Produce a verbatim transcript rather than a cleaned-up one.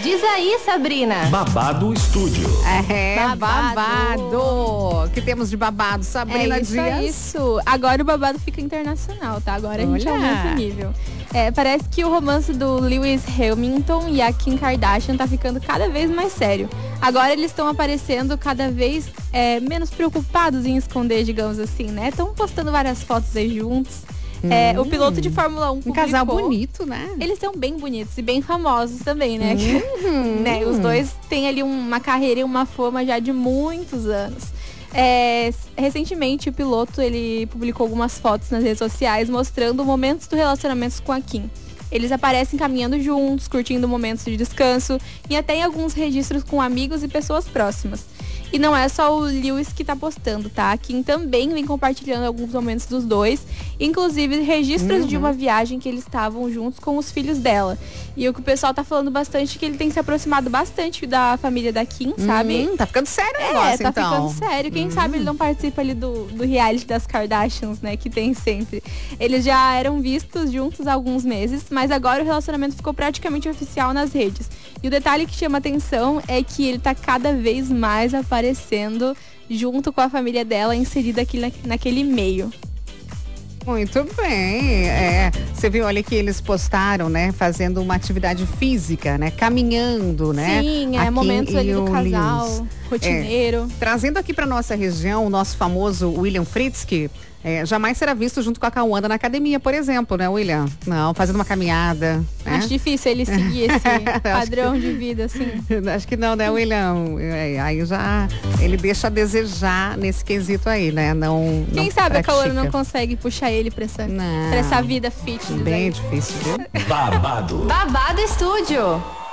Diz aí, Sabrina. Babado Estúdio. É, babado. babado. Que temos de babado, Sabrina é isso, Dias. É isso. Agora o babado fica internacional, tá? Agora a gente Olha. aumenta o nível. É, parece que o romance do Lewis Hamilton e a Kim Kardashian tá ficando cada vez mais sério. Agora eles estão aparecendo cada vez é, menos preocupados em esconder, digamos assim, né? Estão postando várias fotos aí juntos. Hum. É, o piloto de Fórmula um publicou... Um casal bonito, né? Eles são bem bonitos e bem famosos também, né? Uhum. né? Os dois têm ali uma carreira e uma fama já de muitos anos. É, recentemente o piloto ele publicou algumas fotos nas redes sociais mostrando momentos do relacionamento com a Kim. Eles aparecem caminhando juntos, curtindo momentos de descanso e até em alguns registros com amigos e pessoas próximas. E não é só o Lewis que tá postando, tá? A Kim também vem compartilhando alguns momentos dos dois, inclusive registros uhum. de uma viagem que eles estavam juntos com os filhos dela. E o que o pessoal tá falando bastante é que ele tem se aproximado bastante da família da Kim, sabe? Hum, tá ficando sério o é, negócio, tá então. ficando sério. Quem hum. sabe ele não participa ali do, do reality das Kardashians, né? Que tem sempre. Eles já eram vistos juntos há alguns meses, mas agora o relacionamento ficou praticamente oficial nas redes. E o detalhe que chama atenção é que ele tá cada vez mais aparecendo junto com a família dela, inserida aqui na, naquele meio. Muito bem, é, você viu ali que eles postaram, né, fazendo uma atividade física, né, caminhando, né? Sim, é momentos ali do casal, Lewis. rotineiro. É, trazendo aqui para nossa região o nosso famoso William Fritz, que é, jamais será visto junto com a Cauã na academia, por exemplo, né, William? Não, fazendo uma caminhada. Né? Acho difícil ele seguir esse padrão que, de vida, assim. Acho que não, né, William? É, aí já ele deixa a desejar nesse quesito aí, né? Não. Quem não sabe pratica. a Cauã não consegue puxar ele pra essa, pra essa vida fitness. Bem aí. difícil, viu? Babado. Babado Estúdio.